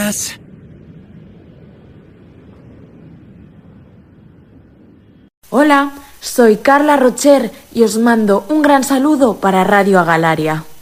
Buenas. Hola, soy Carla Rocher y os mando un gran saludo para Radio Agalaria.